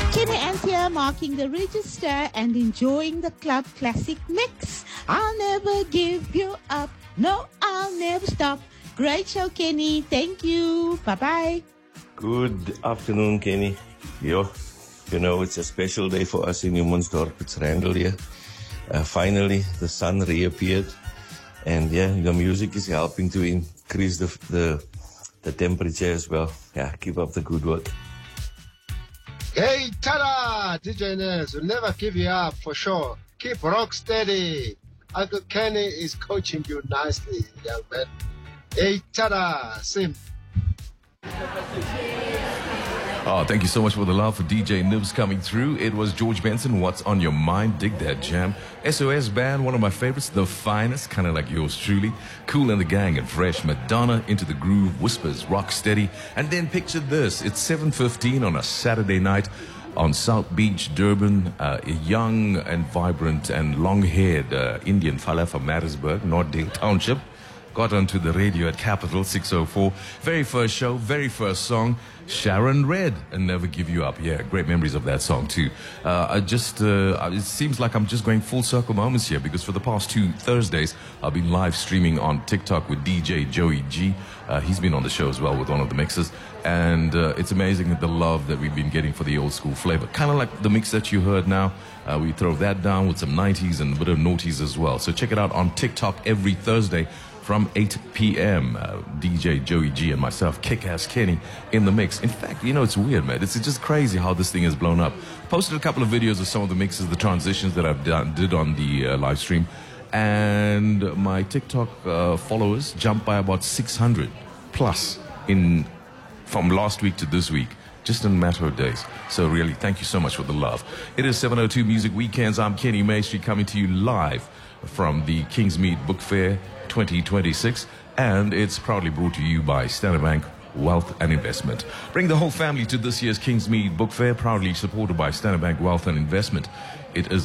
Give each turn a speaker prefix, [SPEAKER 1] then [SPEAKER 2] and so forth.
[SPEAKER 1] Kenny Antia marking the register and enjoying the club classic mix. I'll never give you up. No, I'll never stop. Great show, Kenny. Thank you. Bye-bye.
[SPEAKER 2] Good afternoon, Kenny. Yo, you know, it's a special day for us in Humansdorp. It's Randall here. Finally, the sun reappeared. And yeah, the music is helping to increase the temperature as well. Yeah, keep up the good work.
[SPEAKER 3] Hey, ta-da! DJ Nez will never give you up for sure. Keep rock steady. Uncle Kenny is coaching you nicely, young man. Hey, ta-da! Sim.
[SPEAKER 4] Oh, thank you so much for the love for DJ Nibs coming through. It was George Benson, What's on Your Mind? Dig that jam. SOS Band, one of my favorites, The Finest, kind of like yours truly. Kool and the Gang and Fresh. Madonna, Into the Groove, Whispers, Rock Steady. And then picture this. It's 7:15 on a Saturday night on South Beach, Durban. A young and vibrant and long-haired Indian fella from Maritzburg, Northdale Township, got onto the radio at Capital 604. Very first show, very first song, Sharon Red and Never Give You Up. Yeah, great memories of that song too. It seems like I'm just going full circle moments here because for the past 2 Thursdays, I've been live streaming on TikTok with DJ Joey G. He's been on the show as well with one of the mixes. And it's amazing the love that we've been getting for the old school flavor. Kind of like the mix that you heard now. We throw that down with some 90s and a bit of noughties as well. So check it out on TikTok every Thursday from 8 p.m. DJ Joey G and myself, Kick-Ass Kenny, in the mix. In fact, you know, it's weird, man. It's just crazy how this thing has blown up. Posted a couple of videos of some of the mixes, the transitions that I've did on the live stream. And my TikTok followers jumped by about 600 plus from last week to this week. Just in a matter of days. So really, thank you so much for the love. It is 702 Music Weekends. I'm Kenny Maestri coming to you live from the Kingsmead Book Fair 2026. And it's proudly brought to you by Standard Bank Wealth and Investment. Bring the whole family to this year's Kingsmead Book Fair, proudly supported by Standard Bank Wealth and Investment. It is